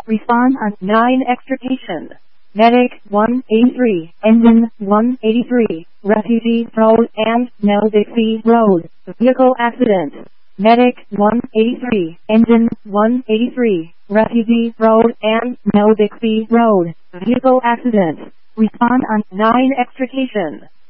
Respond on 9 extrication. Medic 183, Engine 183, Refugee Road and Mel Dixie Road, vehicle accident. Medic 183, Engine 183, Refugee Road and Mel Dixie Road, vehicle accident. Respond on 9 extrication.